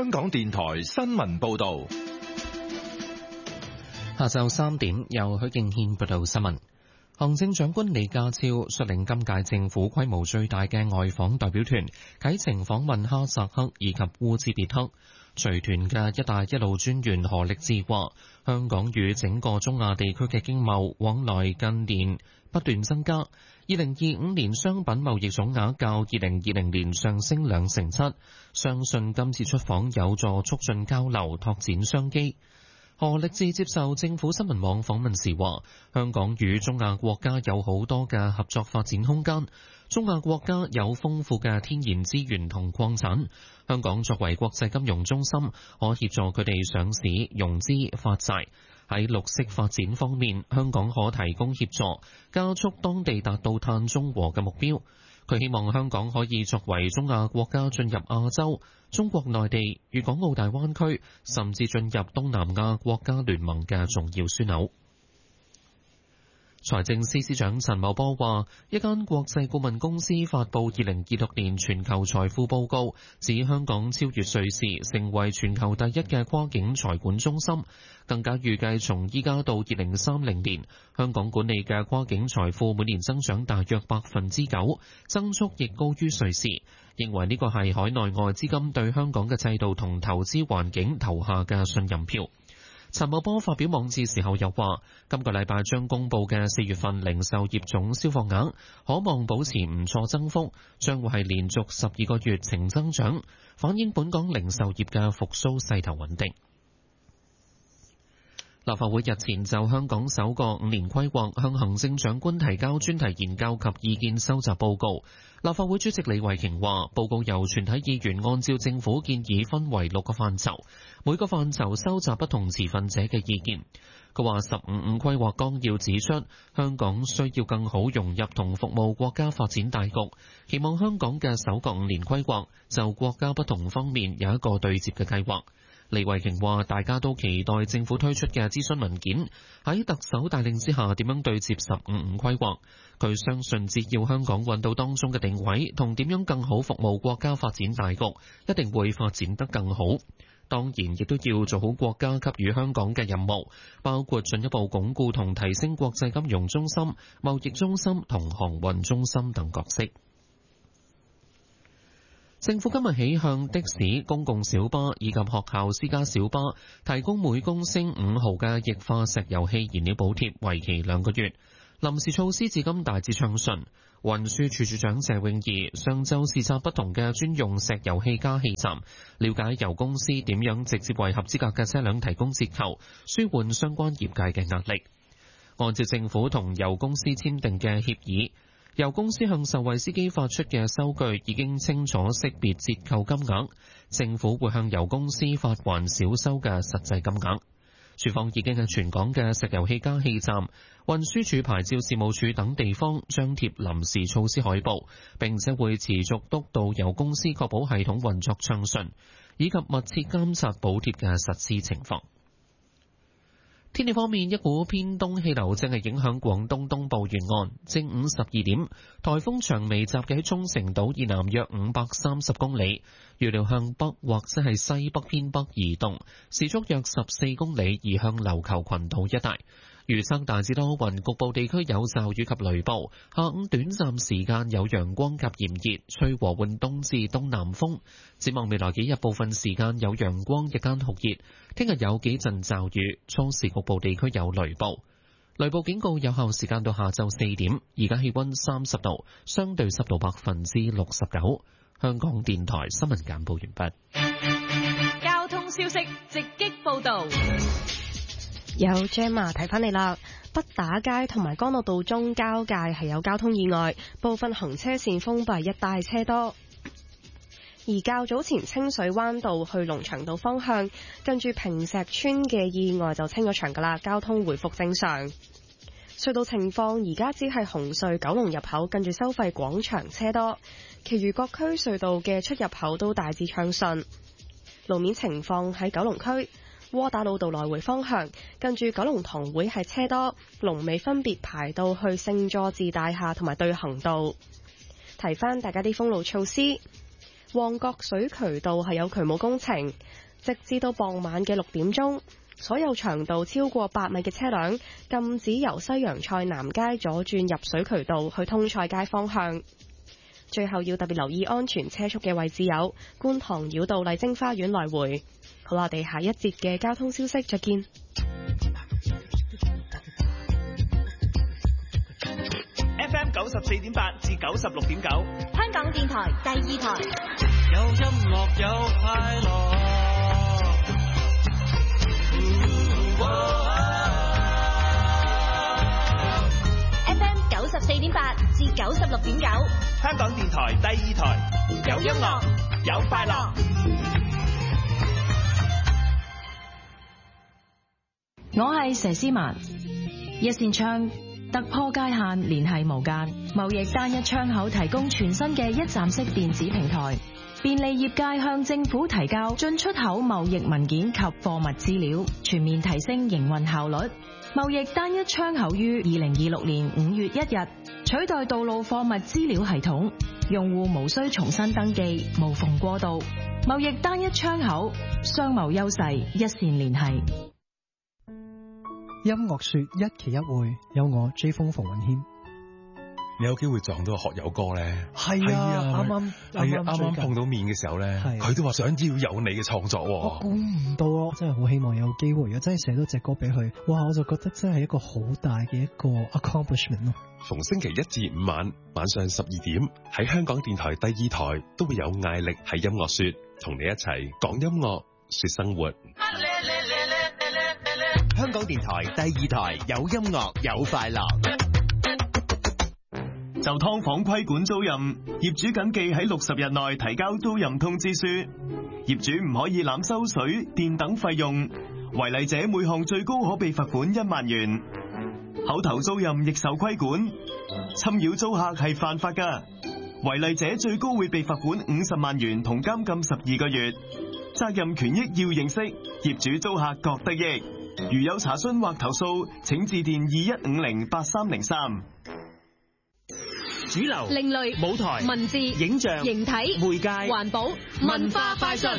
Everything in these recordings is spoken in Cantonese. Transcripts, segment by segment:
香港電台新聞報道。 下晝3點，由許敬軒報道新聞。行政長官李家超率領今屆政府規模最大嘅外訪代表團啟程訪問哈薩克以及烏茲別克。隨團嘅一帶一路專員何力智話，香港與整個中亞地區嘅經貿往來近年不斷增加。2025年商品貿易總額較2020年上升7%，相信今次出訪有助促進交流，拓展商機。何力智接受政府新聞網訪問時話，香港與中亞國家有好多嘅合作發展空間，中亞國家有豐富嘅天然資源同礦產，香港作為國際金融中心，可協助佢哋上市、融資、發債。喺綠色發展方面，香港可提供協助，加速當地達到碳中和嘅目標。佢希望香港可以作為中亞國家進入亞洲、中國內地、粵港澳大灣區，甚至進入東南亞國家聯盟嘅重要樞紐。財政司司長陳茂波話，一間國際顧問公司發布2026年全球財富報告，指香港超越瑞士，成為全球第一嘅跨境財管中心。更加預計從依家到2030年，香港管理嘅跨境財富每年增長大約9%，增速亦高於瑞士。認為呢個係海內外資金對香港嘅制度同投資環境投下嘅信任票。陳茂波發表網誌時候又話，今個禮拜將公佈嘅4月份零售業總銷貨額可望保持唔錯增幅，將會係連續12個月呈增長，反映本港零售業嘅復甦勢頭穩定。立法會日前就香港首個5年規劃向行政長官提交專題研究及意見收集報告。立法會主席李慧瓊話，報告由全體議員按照政府建議分為6個範疇，每個範疇收集不同持份者嘅意見。佢話15規劃綱要指出，香港需要更好融入同服務國家發展大局，期望香港嘅首個5年規劃就國家不同方面有一個對接嘅計劃。李慧瓊話，大家都期待政府推出嘅諮詢文件喺特首帶領之下點樣對接15規劃。佢相信只要香港揾到當中嘅定位同點樣更好服務國家發展大局，一定會發展得更好。當然亦都要做好國家給予香港嘅任務，包括進一步鞏固同提升國際金融中心、貿易中心同航運中心等角色。政府今日起向的士、公共小巴以及學校私家小巴提供每公升5毫嘅液化石油氣燃料補貼，為期2個月。臨時措施至今大致暢順。運輸署署長謝永儀上晝視察不同嘅專用石油氣加氣站，了解油公司點樣直接為合資格嘅車輛提供折扣，舒緩相關業界嘅壓力。按照政府同油公司簽訂嘅協議，油公司向受惠司機發出嘅收據已經清楚識別折扣金額，政府會向油公司發還少收嘅實際金額。署方已經喺全港嘅石油氣加氣站、運輸署牌照事務處等地方張貼臨時措施海報，並且會持續督導油公司確保系統運作暢順，以及密切監察補貼嘅實施情況。天氣方面，一股偏東氣流正係影響廣東東部沿岸。正午12點，颱風長眉集結喺沖繩島以南約530公里，預料向北或者係西北偏北移動，時速約14公里，移向琉球群島一帶。預測大致多雲，局部地區有驟雨及雷暴。下午短暫時間有陽光及炎熱，吹和緩東至東南風。展望未來幾日，部分時間有陽光，日間酷熱。聽日有幾陣驟雨，初時局部地區有雷暴。雷暴警告有效時間到下晝4點。而家氣溫30度，相對濕度69%。香港電台新聞簡報完畢。 交通消息直擊報道。 有 Gemma 睇返你啦，北打街同埋干諾道中交界係有交通意外，部分行車線封閉，一帶車多。而較早前清水灣道去龍翔道方向，近住坪石村嘅意外就清咗場㗎啦，交通回復正常。隧道情況而家只係紅隧九龍入口近住收費廣場車多，其餘各區隧道嘅出入口都大致暢順。路面情況喺九龍區窩打老道來回方向，近住九龍塘會係車多，龍尾分別排到去聖佐治大廈同埋對行道。提翻大家啲封路措施， 旺角水渠道係有渠務工程，直至到傍晚嘅6點鐘，所有長度超過8米嘅車輛禁止由西洋菜南街左轉入水渠道去通菜街方向。最後要特別留意安全車速嘅位置有觀塘繞道麗晶花園來回。好啦，我哋下一節嘅交通消息再見。 FM 94.8至96.9， 香港電台第二台。 有音樂有快樂。 FM 94.8至96.9， 香港電台第二台，有音樂有快樂。 我係佘詩曼，一線窗突破界限，聯繫無間，貿易單一窗口提供全新嘅一站式電子平台，便利業界向政府提交進出口貿易文件及貨物資料，全面提升營運效率。貿易單一窗口於2026年5月1日取代道路貨物資料系統，用戶無需重新登記，無縫過渡。貿易單一窗口，商貿優勢一線聯繫。 音樂說一期一會，有我 J 風馮允謙。 你有機會撞到個學友哥咧？ 係啊，啱啱碰到面嘅時候咧，佢都話想要有你嘅創作。 我估唔到啊！真係好希望有機會，如果真係寫到隻歌俾佢，哇！我就覺得真係一個好大嘅一個 accomplishment 咯。 逢星期1至5晚上12點，喺香港電台第二台都會有艾力喺音樂說，同你一齊講音樂說生活。 香港電台第二台有音樂有快樂。 就劏房規管租賃，業主謹記喺60日內提交租賃通知書。業主唔可以濫收水電等費用，違例者每項最高可被罰款1萬元。口頭租賃亦受規管，侵擾租客係犯法㗎。違例者最高會被罰款50萬元同監禁12個月。責任權益要認識，業主租客各得益。如有查詢或投訴，請致電21508303。 主流、 另類、 舞台、 文字、 影像、 形體、 媒介、 環保、文化快訊。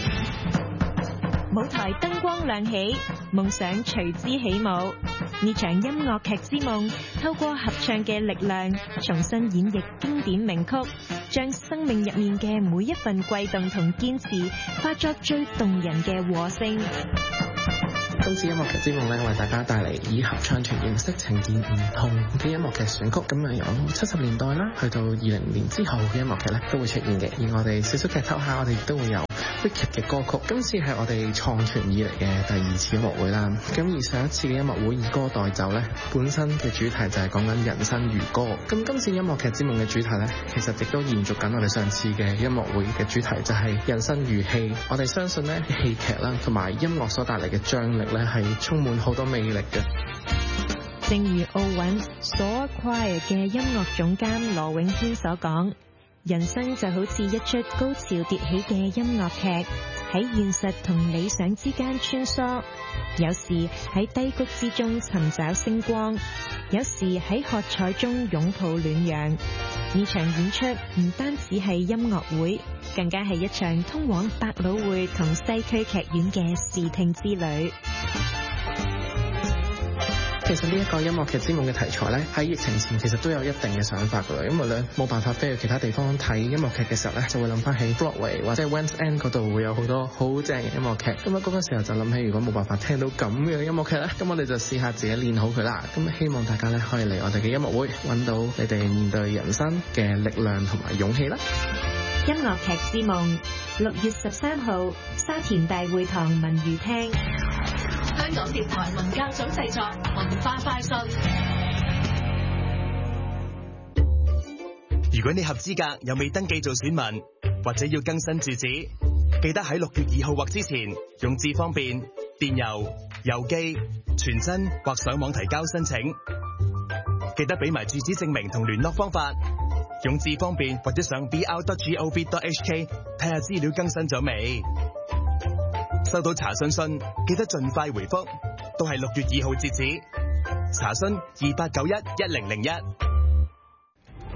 舞台燈光亮起，夢想隨之起舞。呢場音樂劇之夢，透過合唱嘅力量，重新演繹經典名曲，將生命入面嘅每一份悸動同堅持，化作最動人嘅和聲。 今次音樂劇之夢咧，為大家帶嚟以合唱團形式呈現唔同嘅音樂劇選曲，咁啊由70年代啦，去到20年之後嘅音樂劇咧都會出現嘅。而我哋少少劇透下，我哋亦都會有 Wicked 嘅歌曲。今次係我哋創團以嚟嘅第2次音樂會啦。咁而上一次嘅音樂會以歌代奏咧，本身嘅主題就係講緊人生如歌。咁今次音樂劇之夢嘅主題咧，其實亦都延續緊我哋上次嘅音樂會嘅主題，就係人生如戲。我哋相信咧，戲劇啦同埋音樂所帶嚟嘅張力咧，係充滿好多魅力嘅。 正如奧運所 choir 嘅音樂總監羅永軒所講，人生就好似一出高潮迭起嘅音樂劇，喺現實同理想之間穿梭，有時喺低谷之中尋找星光，有時喺喝彩中擁抱暖陽。呢場演出唔單止係音樂會，更加係一場通往百老匯同西區劇院嘅視聽之旅。 其實呢一個音樂劇之夢嘅題材咧，喺疫情前其實都有一定嘅想法噶啦，因為咧冇辦法飛去其他地方睇音樂劇嘅時候咧，就會諗翻起 Broadway 或者 West End 嗰度會有好多好正嘅音樂劇。咁啊嗰個時候就諗起，如果冇辦法聽到咁樣嘅音樂劇咧，咁我哋就試下自己練好佢啦。咁希望大家咧可以嚟我哋嘅音樂會，揾到你哋面對人生嘅力量同埋勇氣啦。 音樂劇之夢，6月13號，沙田大會堂文娛廳。 香港電台文教組製作，文化快訊。 如果你合資格又未登記做選民，或者要更新住址，記得喺6月2號或之前用智方便、電郵、郵寄、傳真或上網提交申請。記得俾埋住址證明同聯絡方法。用智方便或者上 br.gov.hk 睇下資料更新咗未。收到查詢信記得盡快回覆，都係6月2號截止。查詢28911001。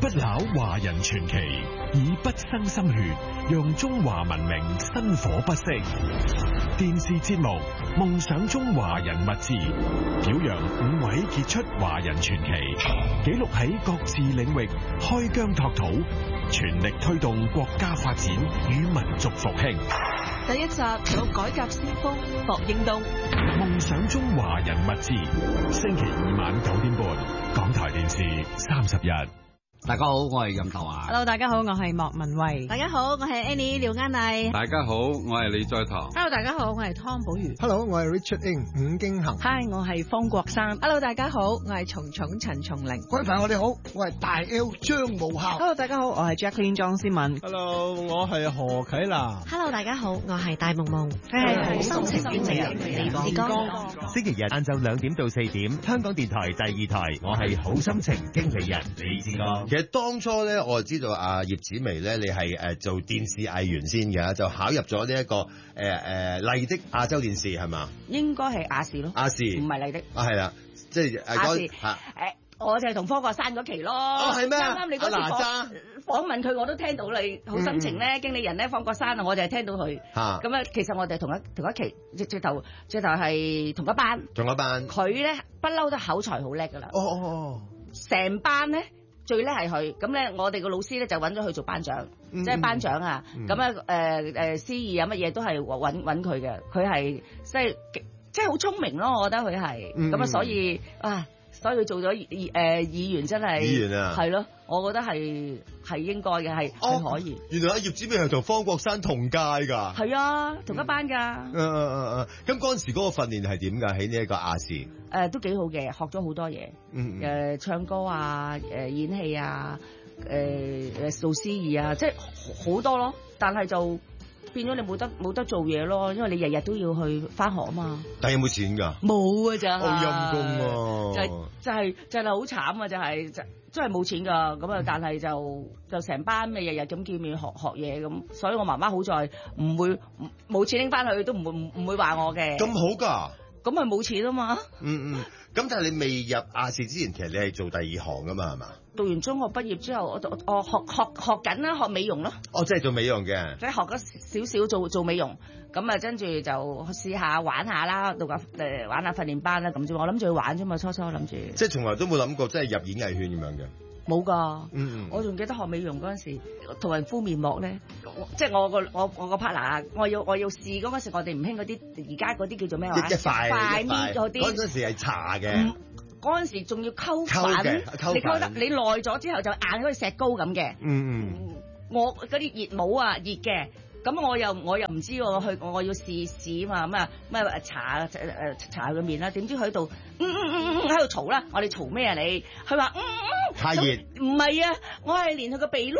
不朽華人傳奇，以不生心血，讓中華文明薪火不息。電視節目《夢想中華人物誌》，表揚5位傑出華人傳奇，記錄喺各自領域開疆拓土，全力推動國家發展與民族復興。 第一集有改革先鋒霍英東。 夢想中華人物誌，星期2晚9點半，港台電視31。 大家好，我係任頭華。 Hello， 大家好，我係莫文蔚。 大家好，我係 Annie 廖嘉麗。 大家好，我係李在堂。 Hello， 大家好，我係湯寶如。 Hello， 我係 Richard Ng 伍京衡。 Hi， 我係方國珊。 Hello， 大家好，我係蟲蟲陳松伶。 各位朋友，我哋好，我係大 L 張無孝。 Hello， 大家好，我係 Jacqueline 莊思敏。 Hello， 我係何啟南。 Hello， 大家好，我係戴夢夢。 好心情經理人李志剛。 星期日晏晝2點到4點，香港電台第2台，我係好心情經理人李志剛。 其實當初咧，我就知道阿葉子薇咧，你係做電視藝員先嘅，就考入咗呢一個麗的亞洲電視係嘛？ 應該係亞視咯。 亞視唔係麗的。 啊係啦，即係亞視我就係同方國珊嗰期咯。 哦係咩？ 啱啱你嗰次訪問佢，我都聽到你好心情咧，經理人咧方國珊啊，我就係聽到佢。咁啊，其實我哋同一期，直頭係同一班。 同一班。佢咧不嬲都口才好叻㗎啦。成班咧。最叻係佢，咁咧我哋個老師咧就揾咗佢做班長，即係班長啊。咁啊司儀啊乜嘢都係揾佢嘅，佢係即係好聰明咯，我覺得佢係。咁啊所以佢做咗議員真係。議員啊。係咯，我覺得係應該嘅，係可以。 原來阿葉子薇係同方國珊同屆㗎。係啊，同一班㗎。 咁嗰陣時嗰個訓練係點㗎？喺呢一個亞視。 都幾好嘅，學咗好多嘢。唱歌啊，演戲啊，做司儀啊，即係好多咯。但係就變咗你冇得做嘢咯，因為你日日都要去翻學啊嘛。 但係有冇錢㗎？ 冇㗎咋。 好陰功喎。 就係好慘啊！真係冇錢㗎。咁啊，但係就成班咪日日咁見面學嘢咁，所以我媽媽好在唔會冇錢拎翻去都唔會話我嘅。 咁好㗎？ 咁咪冇錢啊嘛。 咁但係你未入亞視之前，其實你係做第二行㗎嘛，係嘛？ 讀完中學畢業之後，我學緊啦，學美容咯。 哦，即係做美容嘅。 即係學咗少少做美容，咁啊跟住就試下玩下啦，玩下訓練班啦咁啫。我諗住去玩啫嘛，初諗住。 即係從來都冇諗過，即係入演藝圈咁樣嘅。 冇㗎。我仲記得學美容嗰陣時，同人敷面膜咧，即係我個 partner，我要試嗰陣時，我哋唔興嗰啲而家嗰啲叫做咩話？一塊面嗰啲。嗰陣時係搽嘅。 嗰陣時仲要溝粉，你溝得你耐咗之後就硬好似石膏咁嘅。我嗰啲熱帽啊，熱嘅。咁我又唔知喎，我要試啊嘛，咁啊搽佢面啦，點知佢喺度喺度嘈啦，我哋嘈咩啊你？佢話太熱， 唔係啊，我係連佢個鼻窿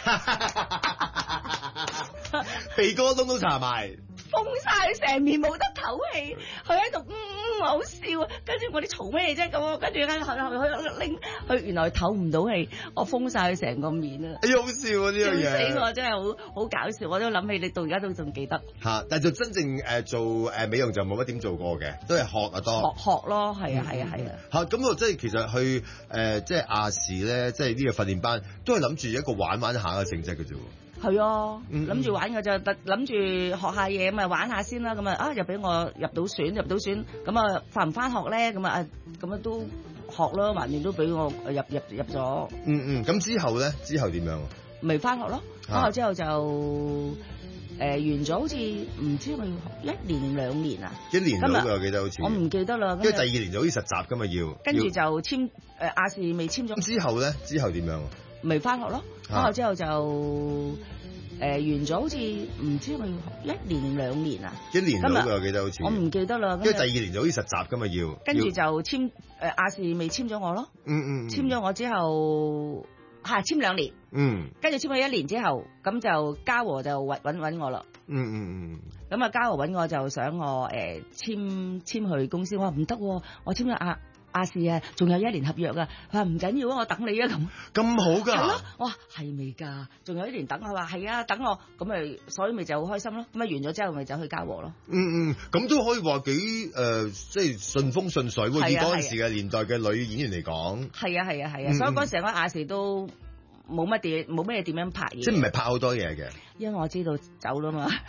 鼻哥窿都搽埋， 封晒成面冇得唞氣，佢喺度好笑啊！跟住我哋嘈咩啫咁，跟住佢拎佢原來唞唔到氣，我封晒佢成個面啊！ 哎呀，好笑啊呢樣嘢， 笑死我真係好搞笑，我都諗起你到而家都仲記得。 但係就真正做美容就冇乜點做過嘅，都係學啊多。 學咯，係啊。 咁我即係其實去即係亞視咧，即係呢個訓練班都係諗住一個玩下嘅性質嘅啫喎。 係啊，諗住玩嘅就諗住學下嘢，咪玩下先啦。咁啊又俾我入到選，咁啊翻唔翻學咧？咁啊都學咯，橫掂都俾我入咗。 咁之後咧？之後點樣？ 未翻學咯，翻學之後就完咗，好似唔知係咪1年2年啊？1年到㗎，我記得好似。我唔記得啦。 因為第2年就好似實習㗎嘛要。 跟住就簽亞視未簽咗。 之後咧？之後點樣？ 未翻學咯，翻學之後就完咗，好似唔知係咪1年2年啊？1年到㗎，我記得好似。我唔記得啦。 因為第2年就好似實習㗎嘛要。 跟住就簽亞視未簽咗我咯。簽咗我之後簽2年。跟住簽咗1年之後，咁就嘉禾就揾我啦。咁啊嘉禾揾我就想我簽去公司，我話唔得，我簽咗亞視啊，仲有1年合約啊，佢話唔緊要啊，我等你啊咁好㗎？ 係咯，我話係未㗎？仲有1年等，佢話係啊，等我，咁咪所以咪就好開心咯。咁啊完咗之後咪走去嘉禾咯。 咁都可以話幾即係順風順水喎。以嗰陣時嘅年代嘅女演員嚟講， 係啊，所以嗰陣時我亞視都冇咩點樣拍嘢。 即係唔係拍好多嘢嘅？ 因為我知道走啦嘛，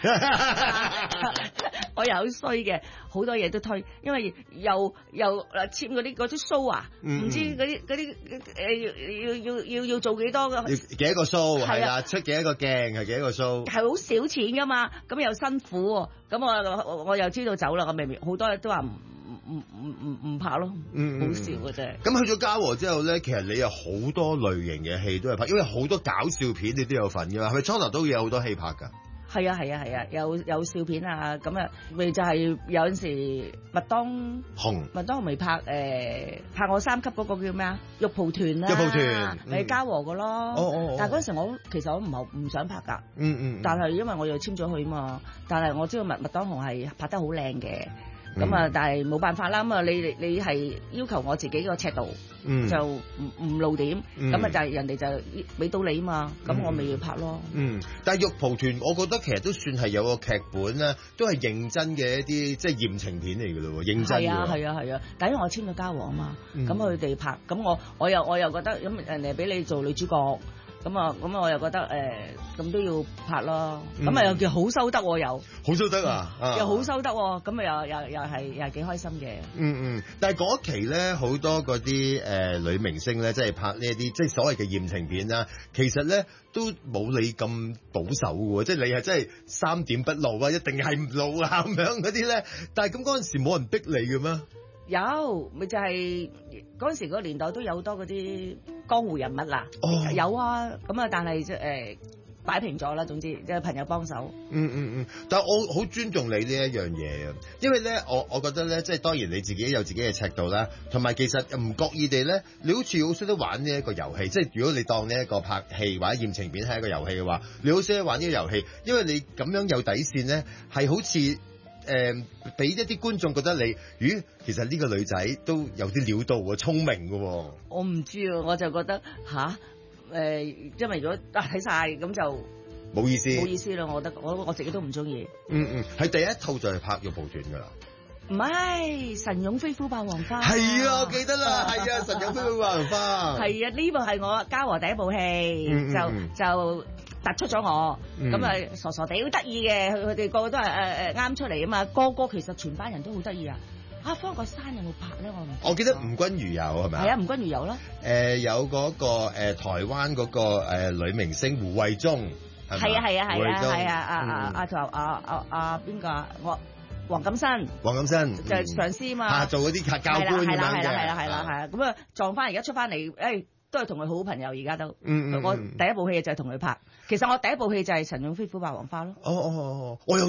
我又好衰嘅，好多嘢都推，因為又簽嗰啲 show 啊，唔知嗰啲要做幾多個？ 幾多個 show 係啦，出幾多個鏡係幾多個 show？係好少錢噶嘛，咁又辛苦喎，咁我又知道走啦，我明明好多都話唔拍咯，好笑嘅啫。 咁去咗嘉禾之後咧，其實你有好多類型嘅戲都係拍，因為好多搞笑片你都有份㗎嘛，係咪初頭都有好多戲拍㗎？ 係啊，有笑片啊，咁啊，咪就係有陣時麥當雄未拍拍我3級嗰個叫咩啊？玉蒲團啦，咪嘉禾嘅咯。但係嗰陣時其實我唔想拍㗎。但係因為我又簽咗佢嘛，但係我知道麥當雄係拍得好靚嘅。咁啊，但係冇辦法啦。咁啊，你係要求我自己個尺度，就唔露點。咁啊，就係人哋就俾到你嘛。咁我咪要拍咯。 但係玉蒲團，我覺得其實都算係有個劇本咧，都係認真嘅一啲即係艷情片嚟㗎咯喎，認真嘅。 係啊。但因為我簽咗嘉禾啊嘛，咁佢哋拍，咁我又覺得咁人哋俾你做女主角。咁我又覺得咁都要拍咯，咁啊又叫好收得喎，又好收得啊， 又好收得喎，咁啊又係幾開心嘅。 但係嗰一期咧，好多嗰啲女明星咧，即係拍呢一啲即係所謂嘅艷情片啦，其實咧都冇你咁保守嘅喎，即係你係真係3點不露啊，一定係唔露啊咁樣嗰啲咧。但係咁嗰陣時冇人逼你嘅咩？ 有，咪就係嗰陣時嗰個年代都有好多嗰啲江湖人物啦。有啊，咁啊，但係擺平咗啦。總之即係朋友幫手。 但係我好尊重你呢一樣嘢啊，因為咧，我覺得咧，即係當然你自己有自己嘅尺度啦，同埋其實唔覺意地咧，你好似好識得玩呢一個遊戲。即係如果你當呢一個拍戲或者艷情片係一個遊戲嘅話，你好識得玩呢個遊戲，因為你咁樣有底線咧，係好似。俾一啲觀眾覺得你，其實呢個女仔都有啲料到喎，聰明嘅喎。 我唔知啊，我就覺得因為如果睇晒咁就冇意思。冇意思啦，我覺得我自己都唔中意。 係第一套就係拍玉蒲團㗎啦。 唔係神勇飛虎霸王花。 係啊，我記得啦，係啊，神勇飛虎霸王花。 係啊，呢部係我嘉禾第一部戲，就突出咗我，咁啊傻傻地好得意嘅，佢哋個個都係啱出嚟啊嘛，個個其實全班人都好得意啊。方國珊有冇拍咧？ 我記得吳君如有係咪？ 係啊，吳君如有啦。 有嗰個台灣嗰個女明星胡慧中。 係啊，邊個啊？黃錦燊就係上司嘛， 做嗰啲教官咁樣嘅。 係啦，咁啊撞翻而家出翻嚟，都係同佢好朋友，而家都。我第一部戲就係同佢拍，其實我第一部戲就係神勇飛虎霸王花咯。 我有